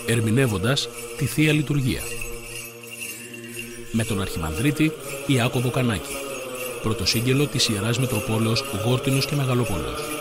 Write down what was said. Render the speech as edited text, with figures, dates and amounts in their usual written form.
ερμηνεύοντας τη Θεία Λειτουργία. Με τον Αρχιμανδρίτη Ιάκωβο Κανάκη, πρωτοσύγγελο της Ιεράς Μητροπόλεως Γόρτινος και Μεγαλοπόλεως.